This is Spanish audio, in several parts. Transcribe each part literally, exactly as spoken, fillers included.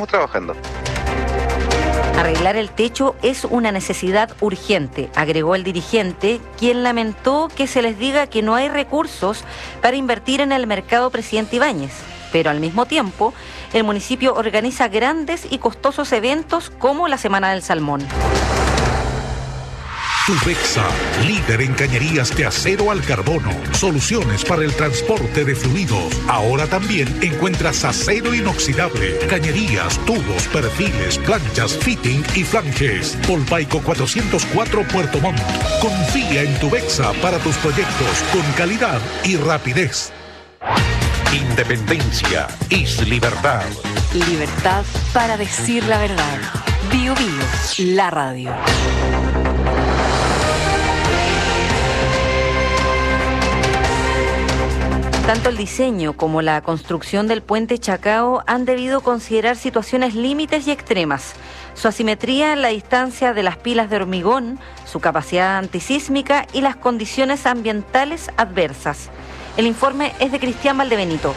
estamos trabajando. Arreglar el techo es una necesidad urgente, agregó el dirigente, quien lamentó que se les diga que no hay recursos para invertir en el mercado Presidente Ibáñez. Pero al mismo tiempo, el municipio organiza grandes y costosos eventos como la Semana del Salmón. Tubexa, líder en cañerías de acero al carbono. Soluciones para el transporte de fluidos. Ahora también encuentras acero inoxidable, cañerías, tubos, perfiles, planchas, fitting y flanges. Polpaico cuatrocientos cuatro Puerto Montt. Confía en Tubexa para tus proyectos con calidad y rapidez. Independencia es libertad. Libertad para decir la verdad. Bio Bio, la radio. Tanto el diseño como la construcción del puente Chacao han debido considerar situaciones límites y extremas. Su asimetría en la distancia de las pilas de hormigón, su capacidad antisísmica y las condiciones ambientales adversas. El informe es de Cristian Valdebenito.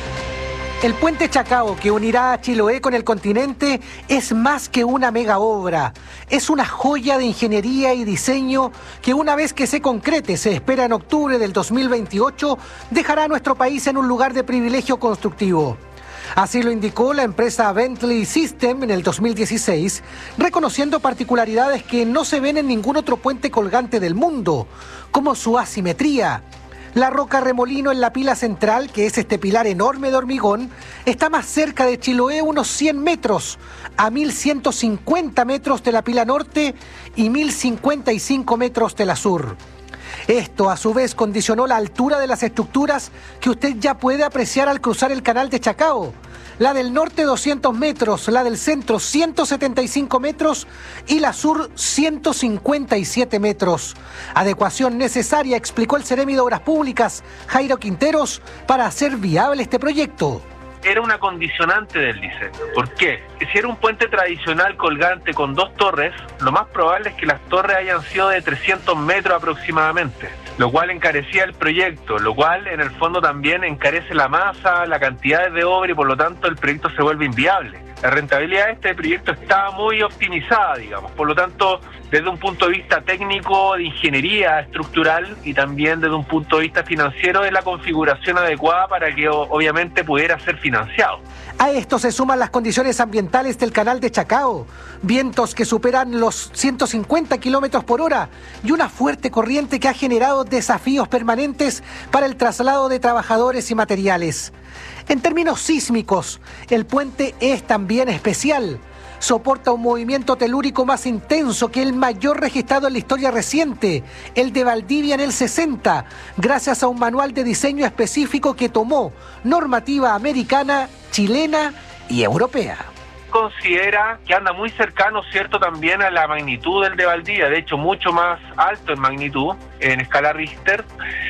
El puente Chacao, que unirá a Chiloé con el continente, es más que una mega obra. Es una joya de ingeniería y diseño que, una vez que se concrete, se espera en octubre del dos mil veintiocho, dejará a nuestro país en un lugar de privilegio constructivo. Así lo indicó la empresa Bentley System en el dos mil dieciséis, reconociendo particularidades que no se ven en ningún otro puente colgante del mundo, como su asimetría. La roca remolino en la pila central, que es este pilar enorme de hormigón, está más cerca de Chiloé unos cien metros, a mil ciento cincuenta metros de la pila norte y mil cincuenta y cinco metros de la sur. Esto, a su vez, condicionó la altura de las estructuras que usted ya puede apreciar al cruzar el canal de Chacao. La del norte doscientos metros, la del centro ciento setenta y cinco metros y la sur ciento cincuenta y siete metros. Adecuación necesaria, explicó el Seremi de Obras Públicas, Jairo Quinteros, para hacer viable este proyecto. Era una condicionante del diseño. ¿Por qué? Si era un puente tradicional colgante con dos torres, lo más probable es que las torres hayan sido de trescientos metros aproximadamente, lo cual encarecía el proyecto, lo cual en el fondo también encarece la masa, la cantidad de obra y por lo tanto el proyecto se vuelve inviable. La rentabilidad de este proyecto estaba muy optimizada, digamos, por lo tanto, desde un punto de vista técnico, de ingeniería estructural y también desde un punto de vista financiero, de la configuración adecuada para que obviamente pudiera ser financiado. A esto se suman las condiciones ambientales del canal de Chacao, vientos que superan los ciento cincuenta kilómetros por hora y una fuerte corriente que ha generado desafíos permanentes para el traslado de trabajadores y materiales. En términos sísmicos, el puente es también especial. Soporta un movimiento telúrico más intenso que el mayor registrado en la historia reciente, el de Valdivia en el sesenta, gracias a un manual de diseño específico que tomó normativa americana, chilena y europea. Considera que anda muy cercano, ¿cierto?, también a la magnitud del de Valdivia, de hecho mucho más alto en magnitud, en escala Richter,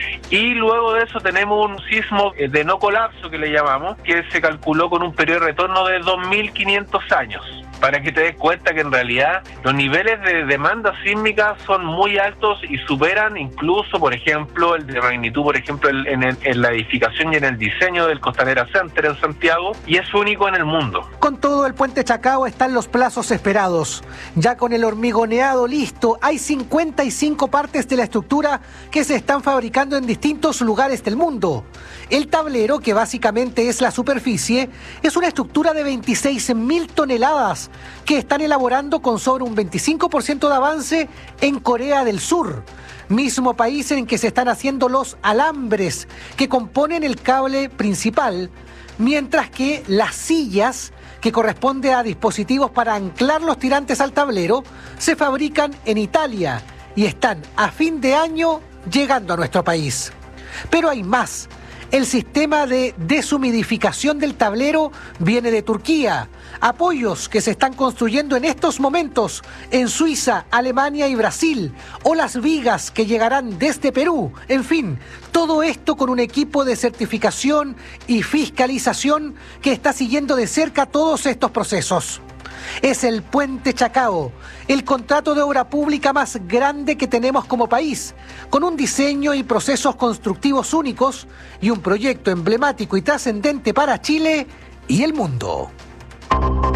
y luego de eso tenemos un sismo de no colapso que le llamamos, que se calculó con un periodo de retorno de dos mil quinientos años. Para que te des cuenta que en realidad los niveles de demanda sísmica son muy altos y superan incluso, por ejemplo, el de magnitud, por ejemplo, en, el, en la edificación y en el diseño del Costanera Center en Santiago, y es único en el mundo. Con todo, el puente Chacao están los plazos esperados. Ya con el hormigoneado listo, hay cincuenta y cinco partes de la estructura que se están fabricando en distintos lugares del mundo. El tablero, que básicamente es la superficie, es una estructura de veintiséis mil toneladas que están elaborando con sobre un veinticinco por ciento de avance en Corea del Sur, mismo país en que se están haciendo los alambres que componen el cable principal, mientras que las sillas, que corresponde a dispositivos para anclar los tirantes al tablero, se fabrican en Italia y están a fin de año llegando a nuestro país. Pero hay más. El sistema de deshumidificación del tablero viene de Turquía. Apoyos que se están construyendo en estos momentos en Suiza, Alemania y Brasil. O las vigas que llegarán desde Perú. En fin, todo esto con un equipo de certificación y fiscalización que está siguiendo de cerca todos estos procesos. Es el puente Chacao, el contrato de obra pública más grande que tenemos como país, con un diseño y procesos constructivos únicos y un proyecto emblemático y trascendente para Chile y el mundo.